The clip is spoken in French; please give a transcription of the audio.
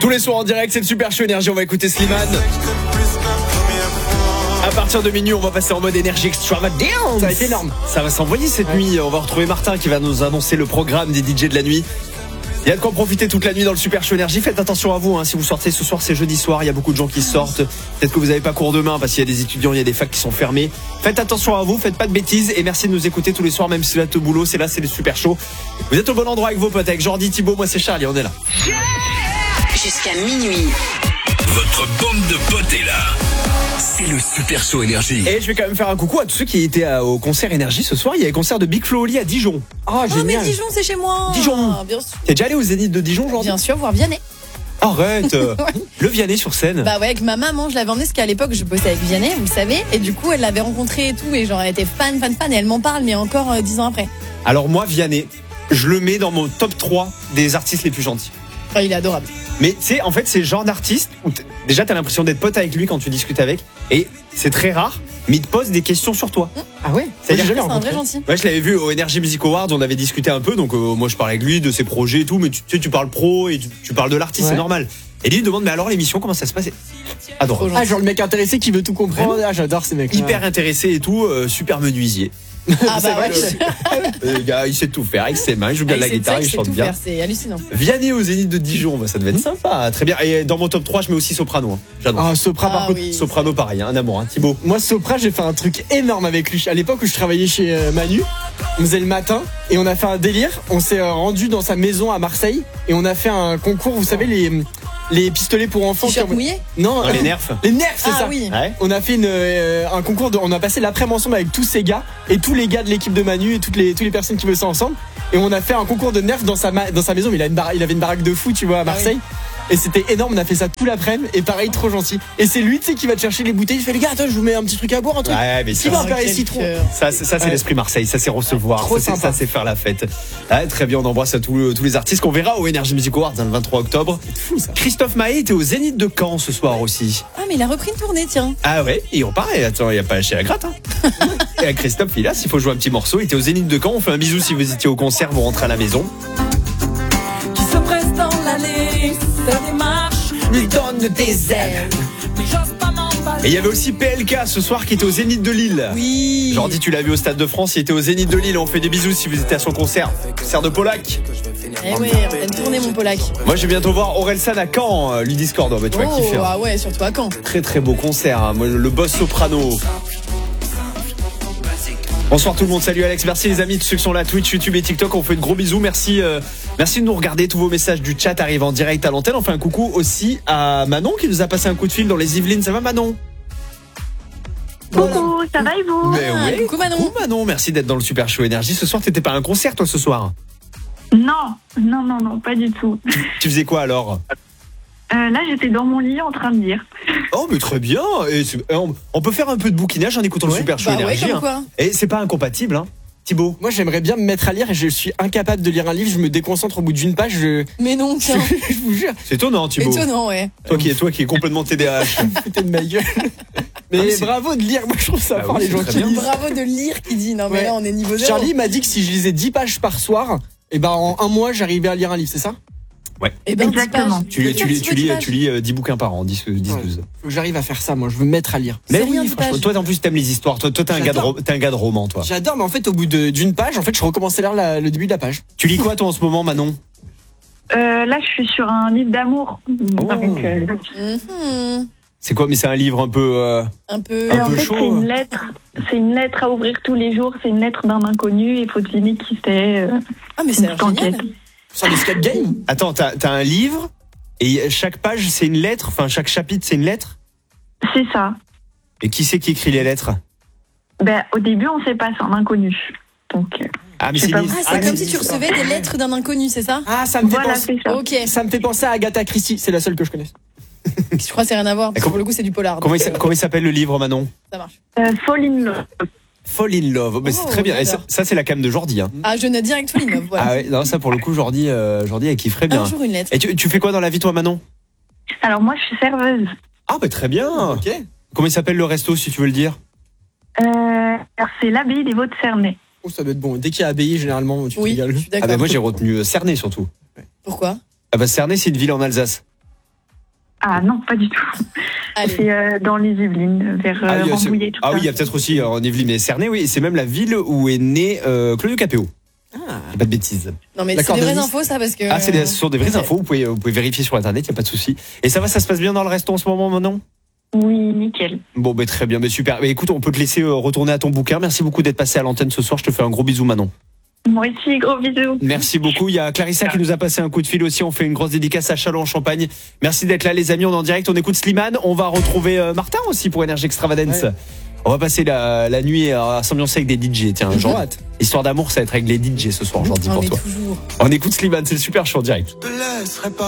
Tous les soirs en direct, c'est le Super Show Énergie. On va écouter Slimane. À partir de minuit, on va passer en mode énergie extravagante. Ça va être énorme. Ça va s'envoyer cette nuit. On va retrouver Martin qui va nous annoncer le programme des DJ de la nuit. Il y a de quoi profiter toute la nuit dans le Super Show Énergie. Faites attention à vous, si vous sortez ce soir, c'est jeudi soir. Il y a beaucoup de gens qui sortent. Peut-être que vous n'avez pas cours demain parce qu'il y a des étudiants, il y a des facs qui sont fermés. Faites attention à vous, faites pas de bêtises. Et merci de nous écouter tous les soirs, même si là, au boulot, c'est le Super Show. Vous êtes au bon endroit avec vos potes, avec Jordi, Thibaut, moi c'est Charlie, on est là. Jusqu'à minuit. Votre bande de potes est là. C'est le Super Show Énergie. Et je vais quand même faire un coucou à tous ceux qui étaient au concert Énergie ce soir. Il y a le concert de Big Flo Oli à Dijon. Ah, Oh, mais Dijon, c'est chez moi. Dijon. Bien sûr. T'es déjà allé au Zénith de Dijon, Jordi? Bien sûr, voir Vianney. Arrête. Le Vianney sur scène. Bah ouais, avec ma maman, je l'avais emmené parce qu'à l'époque, je bossais avec Vianney, vous le savez. Et du coup, elle l'avait rencontré et tout. Et genre, elle était fan. Et elle m'en parle, mais encore 10 ans après. Alors moi, Vianney, je le mets dans mon top 3 des artistes les plus gentils. Oh, il est adorable. Mais tu sais, en fait, c'est le genre d'artiste où déjà t'as l'impression d'être pote avec lui quand tu discutes avec. Et c'est très rare, mais il te pose des questions sur toi. Ah ouais? C'est un vrai gentil. Ouais, je l'avais vu au Energy Music Awards, on avait discuté un peu, donc moi je parlais avec lui de ses projets et tout, mais tu sais, tu parles pro et tu parles de l'artiste, c'est normal. Et lui il demande, mais alors l'émission, comment ça se passe? Adorable. Ah, genre le mec intéressé qui veut tout comprendre. Ah, j'adore ces mecs. Hyper intéressé et tout, super menuisier. Ah bah ouais. Le gars, il sait tout faire avec ses mains, il joue bien de la guitare, il chante bien. C'est hallucinant. Vianney au Zénith de Dijon, ça devait être sympa, très bien. Et dans mon top 3, je mets aussi Soprano. J'adore. Ah, Sopra par contre. Oui. Soprano pareil, un amour, Thibaut. Moi, Sopra, j'ai fait un truc énorme avec lui. À l'époque où je travaillais chez Manu, on faisait le matin et on a fait un délire. On s'est rendu dans sa maison à Marseille et on a fait un concours, vous savez, les pistolets pour enfants. T-shirt mouillé? Non, les nerfs. Les nerfs, c'est ça. Oui. Ouais. On a fait un concours on a passé l'après-midi ensemble avec tous ces gars et tous les gars de l'équipe de Manu et toutes les personnes qui bossaient ensemble. Et on a fait un concours de nerfs dans sa maison. Mais il avait une baraque de fou, tu vois, à Marseille. Et c'était énorme, on a fait ça tout l'après-midi. Et pareil, trop gentil. Et c'est lui, tu sais, qui va te chercher les bouteilles. Il fait, les gars, attends, je vous mets un petit truc à boire, un truc. Ouais, mais qui va faire les citrons. Ça c'est l'esprit Marseille, ça c'est recevoir, Trop ça sympa. c'est faire la fête. Ouais, très bien, on embrasse à tous les artistes qu'on verra au Energy Music Awards le 23 octobre. C'est fou ça. Christophe Maé était au Zénith de Caen ce soir aussi. Ah, mais il a repris une tournée, tiens. Ah ouais, et on paraît, attends, il n'y a pas lâché la gratte. Et Christophe, il est là, s'il faut jouer un petit morceau. Il était au Zénith de Caen, on fait un bisou si vous étiez au concert, vous rentrez à la maison. Qui se presse dans l'allée, sa démarche Lui donne des ailes. mais j'ose pas m'emballer. Et il y avait aussi PLK ce soir qui était au Zénith de Lille. Oui. Jordi, tu l'as vu au Stade de France, il était au Zénith de Lille. On fait des bisous si vous étiez à son concert. Concert de Polak. Eh ouais, on a une tournée, mon Polak. Moi, je vais bientôt voir Orelsan à Caen, lui Discord. Bah, tu vas kiffer. Ah ouais, surtout à Caen. Très très beau concert. Moi, le boss soprano. Bonsoir tout le monde, salut Alex, merci les amis, tous ceux qui sont là, Twitch, YouTube et TikTok, on fait de gros bisous, merci de nous regarder, tous vos messages du chat arrivent en direct à l'antenne. On fait un coucou aussi à Manon qui nous a passé un coup de fil dans les Yvelines, ça va Manon? Coucou, ça va et vous? Mais oui, coucou Manon. coucou Manon, merci d'être dans le Super Show Énergie. Ce soir, t'étais pas à un concert toi ce soir? Non, pas du tout. Tu faisais quoi alors? Là, j'étais dans mon lit en train de lire. Oh mais très bien, et on peut faire un peu de bouquinage en écoutant le Super Show Bah ouais, Énergie. comme quoi. Et c'est pas incompatible, Thibaut? Moi, j'aimerais bien me mettre à lire et je suis incapable de lire un livre. Je me déconcentre au bout d'une page. Mais non, tiens. Je vous jure. C'est étonnant Thibaut. Étonnant, ouais. Toi qui es complètement TDAH. Putain de ma gueule. Mais, mais c'est- bravo de lire. Moi, je trouve ça Ah fort, oui, les gens c'est qui très lisent. Bravo de lire qui dit. Non, mais Ouais. là, on est niveau 0. Charlie m'a dit que si je lisais 10 pages par soir, et ben en un mois, j'arrivais à lire un livre, c'est ça? Eh ben, Exactement. Tu lis 10 bouquins par an, 10, 12. Faut que j'arrive à faire ça, moi. Je veux me mettre à lire. Mais C'est rien, oui, 10 franchement, pages. toi en plus t'aimes les histoires. Toi t'es un gars de roman, toi. J'adore, mais en fait, au bout d'une page, en fait, je recommençais à lire le début de la page. Tu lis quoi toi en ce moment, Manon? Là, je suis sur un livre d'amour. Oh. Donc, Mhm. C'est quoi? Mais c'est un livre un peu. Un peu. Un en peu fait, chaud, c'est une lettre. C'est une lettre à ouvrir tous les jours. C'est une lettre d'un inconnu. Il faut deviner qui c'est. Ah, mais c'est génial. Sur les skate game. Attends, t'as un livre et chaque page c'est une lettre. Enfin, chaque chapitre c'est une lettre. C'est ça. Et qui c'est qui écrit les lettres? Au début, on sait pas, c'est un inconnu. Donc, Ah mais Je sais c'est pas. une- Ah, c'est comme si tu recevais des lettres d'un inconnu, c'est ça? Ah, ça me fait voilà, penser. c'est ça. Ok. Ça me fait penser à Agatha Christie. C'est la seule que je connaisse. Je crois que c'est rien à voir. Parce que pour le coup, c'est du polar. Comment donc, il s'appelle le livre, Manon? ça marche. Fall in love. Fall in Love. Mais c'est Oh, très bien. Et j'adore. ça c'est la cam de Jordi. Ah, je ne direct tout l'immeuble. Voilà. Ah ouais, non, ça pour le coup Jordi elle kifferait bien. Un jour, une lettre. Et tu fais quoi dans la vie toi, Manon? Alors, moi, je suis serveuse. Ah bah très bien. Ok. Comment il s'appelle le resto si tu veux le dire? Alors, c'est l'abbaye des Vaux de Cernay. Oh, ça doit être bon. Dès qu'il y a abbaye, généralement, tu te Oui, régales. je suis Ah d'accord. bah moi j'ai retenu Cernay surtout. Pourquoi? Ah bah Cernay c'est une ville en Alsace. Ah non, pas du tout. Allez. C'est dans les Yvelines, vers Rambouillet. Tout ça. oui, il y a peut-être aussi en Yvelines et Cernay, oui. C'est même la ville où est né Claudio Capéo. Pas de bêtises. Non, mais La c'est des vraies cordoniste. infos, ça, parce que. Ce sont des vraies infos. Vous pouvez vérifier sur Internet, il n'y a pas de souci. Et ça va, ça se passe bien dans le resto en ce moment, Manon? Oui, nickel. Bon, très bien, super. Mais écoute, on peut te laisser retourner à ton bouquin. Merci beaucoup d'être passé à l'antenne ce soir. Je te fais un gros bisou, Manon. Moi aussi, gros bisous. Merci beaucoup. Il y a Clarissa qui nous a passé un coup de fil aussi. On fait une grosse dédicace à Châlons-en-Champagne. Merci d'être là, les amis. On est en direct. On écoute Slimane. On va retrouver Martin aussi pour Énergie Extravagance. Ouais. On va passer la nuit à s'ambiancer avec des DJ. Tiens, genre, histoire d'amour, ça va être avec les DJ ce soir, j'en dis pour toi. Toujours. On écoute Slimane. C'est le super show en direct.